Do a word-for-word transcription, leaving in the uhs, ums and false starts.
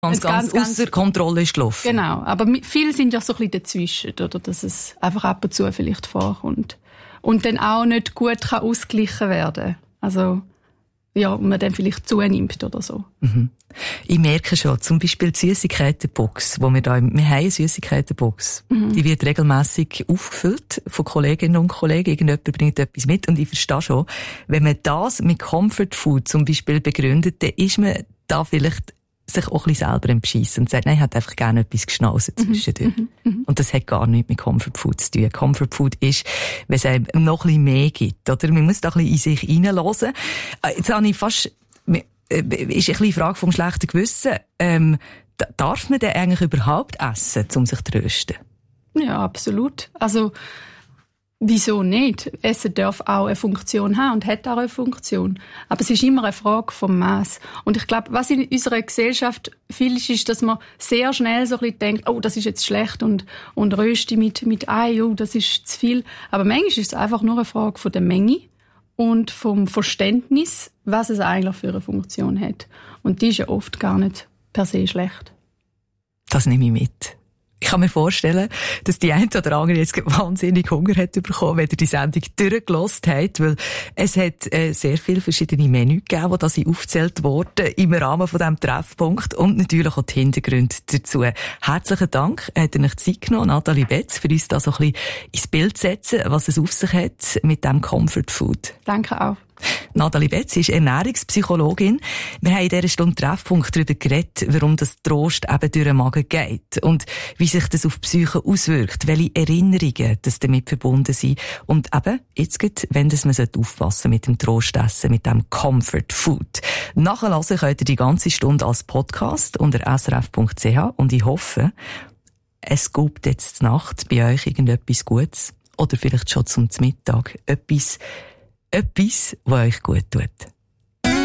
Ganz, ganz, ganz ausser Kontrolle ist gelaufen. Genau, aber viele sind ja so ein bisschen dazwischen, oder, dass es einfach ab und zu vielleicht vorkommt. Und dann auch nicht gut kann ausgeglichen werden. Also, ja, man dann vielleicht zunimmt oder so. Mhm. Ich merke schon, zum Beispiel die Süssigkeitenbox, wo wir da, wir haben eine Süssigkeitenbox. Mhm. Die wird regelmässig aufgefüllt von Kolleginnen und Kollegen. Irgendjemand bringt etwas mit und ich verstehe schon, wenn man das mit Comfort Food zum Beispiel begründet, dann ist man da vielleicht sich auch ein bisschen selber im Beschissen und sagt, nein, ich hätte einfach gerne etwas geschnauzen zwischendurch. Mhm, mhm, und das hat gar nichts mit Comfort Food zu tun. Comfort Food ist, wenn es einem noch ein bisschen mehr gibt, oder? Man muss da ein bisschen in sich hineinhören. Jetzt habe ich fast, ist ein bisschen die Frage vom schlechten Gewissen, ähm, darf man denn eigentlich überhaupt essen, um sich zu trösten? Ja, absolut. Also, wieso nicht? Essen darf auch eine Funktion haben und hat auch eine Funktion. Aber es ist immer eine Frage vom Maß. Und ich glaube, was in unserer Gesellschaft viel ist, ist, dass man sehr schnell so ein bisschen denkt, oh, das ist jetzt schlecht und, und Rösti mit, mit Ei, oh, das ist zu viel. Aber manchmal ist es einfach nur eine Frage von der Menge und vom Verständnis, was es eigentlich für eine Funktion hat. Und die ist ja oft gar nicht per se schlecht. Das nehme ich mit. Ich kann mir vorstellen, dass die eine oder andere jetzt wahnsinnig Hunger hat bekommen, wenn ihr die Sendung durchgehört habt, weil es hat äh, sehr viele verschiedene Menüs gegeben, die da sind aufgezählt wurden im Rahmen von diesem Treffpunkt und natürlich auch die Hintergründe dazu. Herzlichen Dank, hat ihr euch Zeit genommen, Nathalie Betz, für uns da so ein bisschen ins Bild zu setzen, was es auf sich hat mit dem Comfort Food. Danke auch. Nathalie Betz ist Ernährungspsychologin. Wir haben in dieser Stunde Treffpunkt darüber geredet, warum das Trost eben durch den Magen geht und wie sich das auf die Psyche auswirkt, welche Erinnerungen das damit verbunden sind. Und eben, jetzt geht, wenn das man aufpassen mit dem Trostessen, mit dem Comfort Food. Nachhören könnt ihr die ganze Stunde als Podcast unter s r f punkt c h und ich hoffe, es gibt jetzt Nacht bei euch irgendetwas Gutes oder vielleicht schon zum Mittag etwas, Etwas, was euch gut tut.